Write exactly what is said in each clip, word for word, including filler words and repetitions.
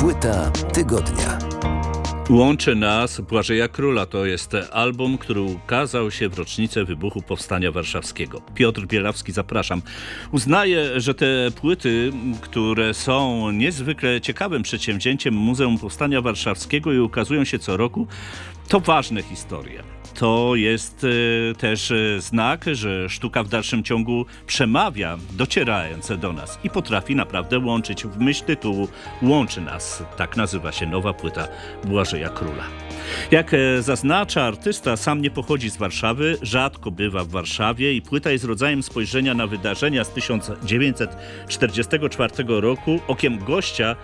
Płyta tygodnia. Łączy nas Błażeja Króla. To jest album, który ukazał się w rocznicę wybuchu Powstania Warszawskiego. Piotr Bielawski, zapraszam. Uznaję, że te płyty, które są niezwykle ciekawym przedsięwzięciem Muzeum Powstania Warszawskiego i ukazują się co roku, to ważne historie. To jest y, też y, znak, że sztuka w dalszym ciągu przemawia, docierając do nas i potrafi naprawdę łączyć. W myśl tytułu łączy nas. Tak nazywa się nowa płyta Błażeja Króla. Jak e, zaznacza artysta, sam nie pochodzi z Warszawy, rzadko bywa w Warszawie i płyta jest rodzajem spojrzenia na wydarzenia z tysiąc dziewięćset czterdziestego czwartego roku okiem gościa,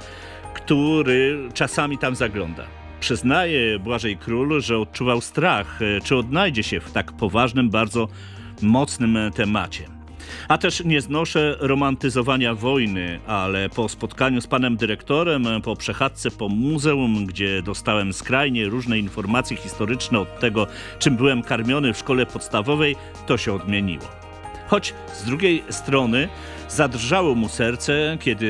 który czasami tam zagląda. Przyznaje Błażej Król, że odczuwał strach, czy odnajdzie się w tak poważnym, bardzo mocnym temacie. A też nie znoszę romantyzowania wojny, ale po spotkaniu z panem dyrektorem, po przechadzce po muzeum, gdzie dostałem skrajnie różne informacje historyczne od tego, czym byłem karmiony w szkole podstawowej, to się odmieniło. Choć z drugiej strony zadrżało mu serce, kiedy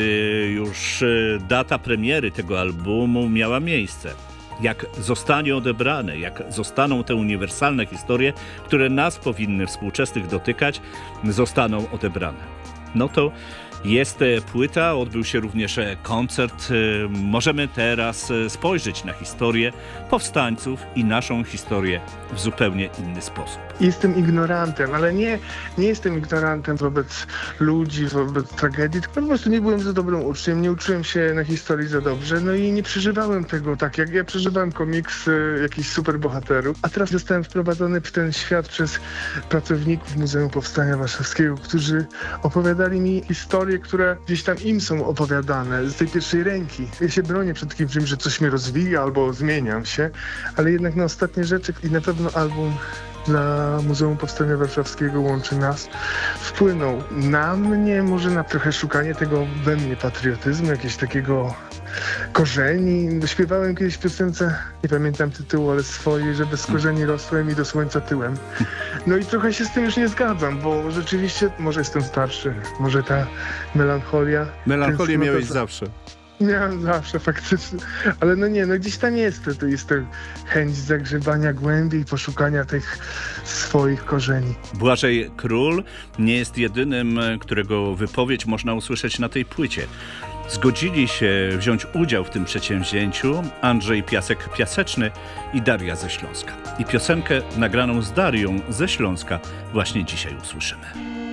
już data premiery tego albumu miała miejsce. Jak zostanie odebrane, jak zostaną te uniwersalne historie, które nas powinny współczesnych dotykać, zostaną odebrane. No to jest płyta, odbył się również koncert. Możemy teraz spojrzeć na historię powstańców i naszą historię w zupełnie inny sposób. Jestem ignorantem, ale nie, nie jestem ignorantem wobec ludzi, wobec tragedii, tylko po prostu nie byłem za dobrym uczniem, nie uczyłem się na historii za dobrze, no i nie przeżywałem tego tak, jak ja przeżywałem komiksy jakichś superbohaterów, a teraz zostałem wprowadzony w ten świat przez pracowników Muzeum Powstania Warszawskiego, którzy opowiadali mi historie, które gdzieś tam im są opowiadane z tej pierwszej ręki. Ja się bronię przed takim czymś, że coś mnie rozwija albo zmieniam się, ale jednak na ostatnie rzeczy i na pewno album dla Muzeum Powstania Warszawskiego łączy nas, wpłynął na mnie, może na trochę szukanie tego we mnie patriotyzmu, jakiegoś takiego korzeni. Śpiewałem kiedyś w piosence, nie pamiętam tytułu, ale swojej, że bez korzeni rosłem i do słońca tyłem. No i trochę się z tym już nie zgadzam, bo rzeczywiście, może jestem starszy, może ta melancholia... Melancholię miałeś tęsknota- zawsze. Miałem zawsze faktycznie, ale no nie, no gdzieś tam jest, to jest to chęć zagrzebania głębiej, poszukania tych swoich korzeni. Błażej Król nie jest jedynym, którego wypowiedź można usłyszeć na tej płycie. Zgodzili się wziąć udział w tym przedsięwzięciu Andrzej Piasek-Piaseczny i Daria ze Śląska. I piosenkę nagraną z Darią ze Śląska właśnie dzisiaj usłyszymy.